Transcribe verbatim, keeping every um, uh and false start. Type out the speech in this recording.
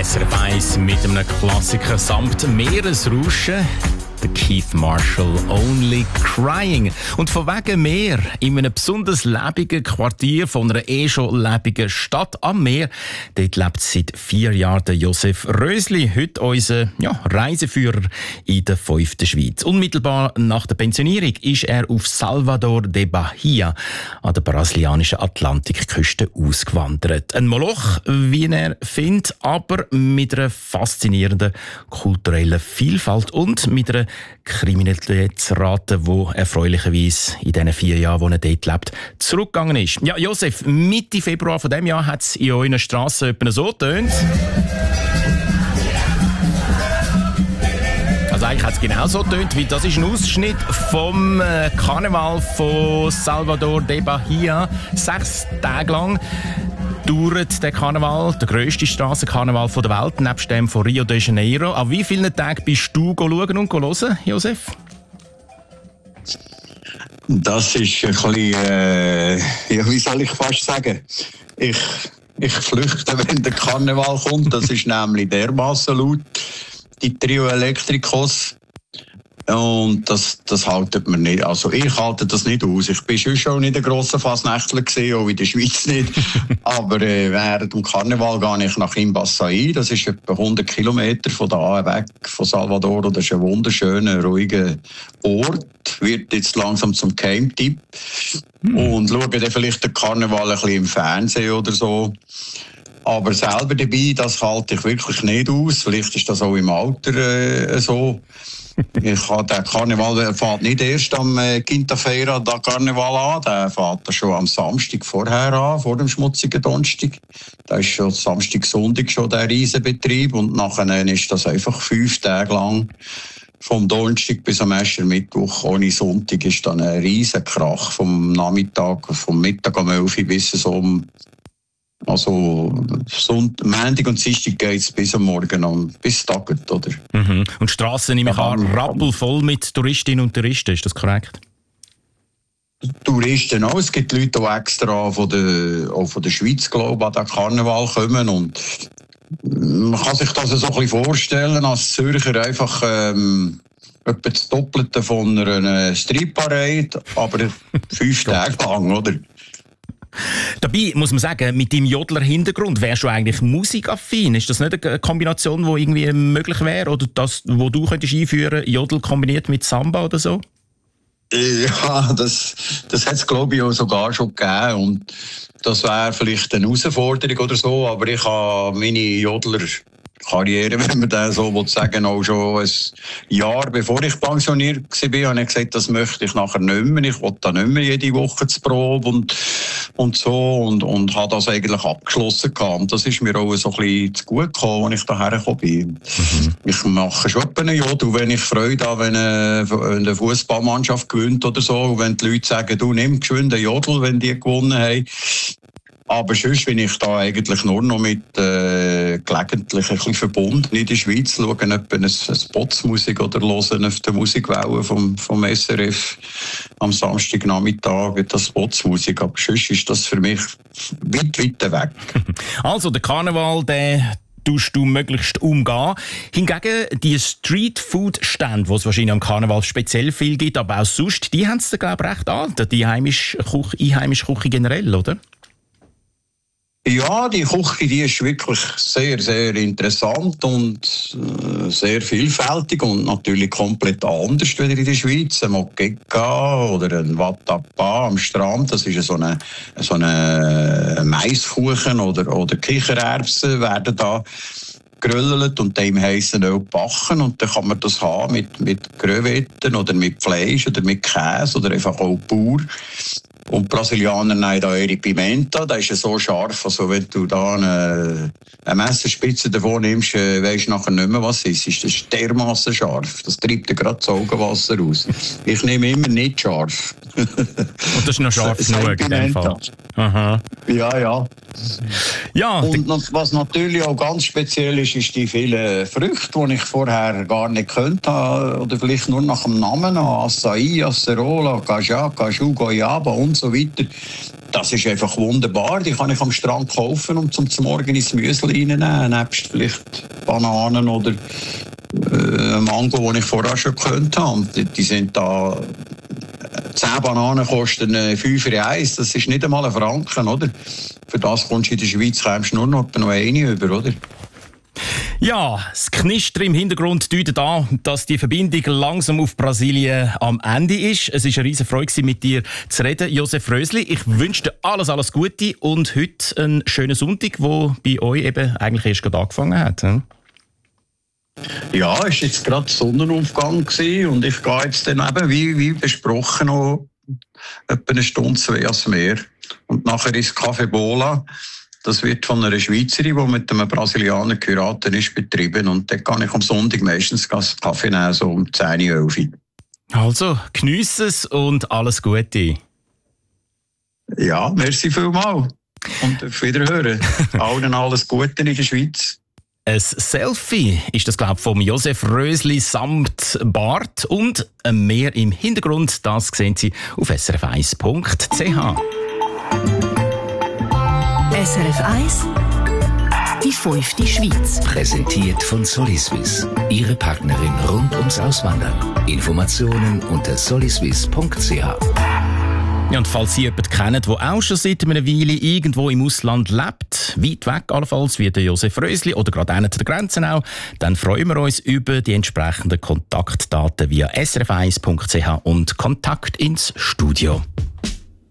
S R F eins mit einem Klassiker samt Meeresrauschen. Der Keith Marshall, Only Crying. Und von wegen Meer, in einem besonders lebigen Quartier von einer eh schon lebigen Stadt am Meer, dort lebt seit vier Jahren der Josef Rösli, heute unser ja, Reiseführer in der fünften Schweiz. Unmittelbar nach der Pensionierung ist er auf Salvador de Bahia an der brasilianischen Atlantikküste ausgewandert. Ein Moloch, wie er findet, aber mit einer faszinierenden kulturellen Vielfalt und mit einer Kriminalitätsrate, die erfreulicherweise in diesen vier Jahren, wo er dort lebt, zurückgegangen ist. Ja, Josef, Mitte Februar von diesem Jahr hat es in euren Strassen etwa so getönt. Also eigentlich hat es genau so getönt, weil das ist ein Ausschnitt vom Karneval von Salvador de Bahia. Sechs Tage lang dauert der Karneval, der grösste Strassenkarneval der Welt, nebst dem von Rio de Janeiro. An wie vielen Tagen bist du schauen und hören, Josef? Das ist ein bisschen, äh, ja, wie soll ich fast sagen? Ich, ich flüchte, wenn der Karneval kommt. Das ist nämlich dermassen laut, die Trio Electricos. Und das, das haltet man nicht. Also ich halte das nicht aus. Ich bin schon nicht ein grosser Fasnächtler gewesen, auch in der Schweiz nicht. Aber äh, während dem Karneval gehe ich nach Imbaçaí. Das ist etwa hundert Kilometer von da weg, von Salvador. Das ist ein wunderschöner, ruhiger Ort. Wird jetzt langsam zum Geheimtipp. Hm. Und schaue dann vielleicht den Karneval ein bisschen im Fernsehen oder so. Aber selber dabei, das halte ich wirklich nicht aus. Vielleicht ist das auch im Alter äh, so. Ich habe den Karneval, der fährt nicht erst am äh, Quinta-Feira da Karneval an, der fährt schon am Samstag vorher an, vor dem schmutzigen Donnerstag. Da ist schon Samstag, Sonntag schon der Riesenbetrieb und nachher ist das einfach fünf Tage lang vom Donnerstag bis am ersten Mittwoch ohne Sonntag ist dann ein Riesenkrach vom Nachmittag, vom Mittag um elf Uhr bis so um Also, Sonntag, Montag und Dienstag geht es bis am Morgen an, bis Tagend, oder? Mhm. Und die Strassen, nehme ich an, rappelvoll mit Touristinnen und Touristen, ist das korrekt? Touristen auch. Es gibt Leute, die extra von der, auch von der Schweiz, glaube ich, an den Karneval kommen. Und man kann sich das so ein bisschen vorstellen, als Zürcher einfach ähm, etwa das Doppelte von einer Streetparade, aber fünf Tage lang, oder? Dabei muss man sagen, mit deinem Jodler-Hintergrund wärst du eigentlich musikaffin. Ist das nicht eine Kombination, die irgendwie möglich wäre? Oder das, wo du könntest einführen, Jodel kombiniert mit Samba oder so? Ja, das, das hat es, glaube ich, auch sogar schon gegeben. Und das wäre vielleicht eine Herausforderung oder so. Aber ich habe meine Jodler Karriere, wenn man das so sagen will, auch schon ein Jahr bevor ich pensioniert war, habe ich gesagt, das möchte ich nachher nicht mehr. Ich will da nicht mehr jede Woche zur Probe und, und so und, und habe das eigentlich abgeschlossen gehabt. Und das ist mir auch so ein bisschen zu gut gekommen, als ich da hergekommen bin. Mhm. Ich mache schon einen Jodel, wenn ich Freude habe, wenn eine Fußballmannschaft gewinnt oder so, und wenn die Leute sagen, du nimm geschwind einen Jodel, wenn die gewonnen haben. Aber sonst bin ich da eigentlich nur noch mit äh, gelegentlich ein bisschen verbunden in der Schweiz, schauen etwa eine Spotsmusik oder hören auf der Musikwelle vom, vom S R F am Samstagnachmittag das Spotsmusik. Aber sonst ist das für mich weit, weit weg. Also der Karneval, der tust du möglichst umgehen. Hingegen die Streetfood-Stände, die es wahrscheinlich am Karneval speziell viel gibt, aber auch sonst, die haben es da, glaube ich, recht an. Die einheimische Küche, einheimische Küche generell, oder? Ja, die Küche, die ist wirklich sehr, sehr interessant und äh, sehr vielfältig und natürlich komplett anders wieder in der Schweiz. Ein Moqueca oder ein Vatapá am Strand, das ist so eine, so eine Maiskuchen oder, oder Kichererbsen werden da geröllert und dem heissen Öl backen und dann kann man das haben mit, mit Crevetten oder mit Fleisch oder mit Käse oder einfach auch pur. Und die Brasilianer nehmen da ihre Pimenta, das ist ja so scharf, also wenn du da eine, eine Messerspitze davon nimmst, weisst du nachher nicht mehr, was es ist. Das ist dermassen scharf, das treibt dir gerade das Augenwasser raus. Ich nehme immer nicht scharf. Und das ist noch scharf genug in dem Fall. Aha. Ja, ja. Ja, und was natürlich auch ganz speziell ist, ist die vielen Früchte, die ich vorher gar nicht kannte, oder vielleicht nur nach dem Namen, Acai, Acerola, Cajá, Caju, Goiaba und so weiter. Das ist einfach wunderbar. Die kann ich am Strand kaufen und zum, zum Morgen ins Müsli reinnehmen. Nebst vielleicht Bananen oder äh, Mango, die ich vorher schon gekannt habe. Die, die sind da... Zehn Bananen kosten fünf für eins. Das ist nicht einmal ein Franken, oder? Für das kommst du in der Schweiz kommst du nur noch eine über, oder? Ja, das Knistern im Hintergrund deutet an, dass die Verbindung langsam auf Brasilien am Ende ist. Es war eine riesige Freude, mit dir zu reden, Josef Rösli. Ich wünsche dir alles, alles Gute und heute einen schönen Sonntag, der bei euch eben eigentlich erst gerade angefangen hat. Hm? Ja, es war jetzt gerade Sonnenaufgang gewesen und ich gehe jetzt dann eben, wie, wie besprochen, noch etwa eine Stunde, zwei ans Meer. Und nachher ist Café Bola. Das wird von einer Schweizerin, die mit einem Brasilianer geheiratet ist, betrieben. Und dort kann ich am Sonntag meistens Kaffee nehmen, so um zehn, elf. Also, geniesse es und alles Gute. Ja, merci vielmals. Und auf Wiederhören. Allen alles Gute in der Schweiz. Ein Selfie ist das, glaube ich, vom Josef Rösli samt Bart und mehr im Hintergrund. Das sehen Sie auf s r f eins punkt c h. S R F eins, die fünfte Schweiz. Präsentiert von Soliswiss. Ihre Partnerin rund ums Auswandern. Informationen unter soliswiss punkt c h. Ja, und falls Sie jemanden kennen, der auch schon seit einer Weile irgendwo im Ausland lebt, weit weg allenfalls, wie der Josef Rösli oder gerade einer der Grenzen auch, dann freuen wir uns über die entsprechenden Kontaktdaten via s r f eins punkt c h und Kontakt ins Studio.